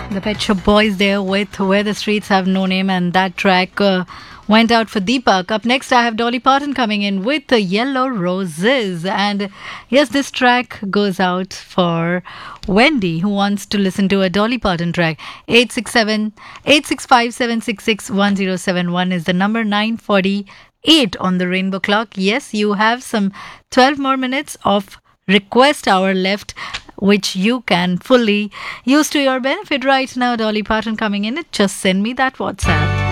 The Pet Shop Boys there with Where the Streets Have No Name, and that track went out for Deepak. Up next, I have Dolly Parton coming in with the Yellow Roses. And yes, this track goes out for Wendy, who wants to listen to a Dolly Parton track. 867-865-766-1071 is the number. 9:48 on the Rainbow Clock. Yes, you have some 12 more minutes of request hour left, which you can fully use to your benefit right now. Dolly Parton coming in. Just send me that WhatsApp.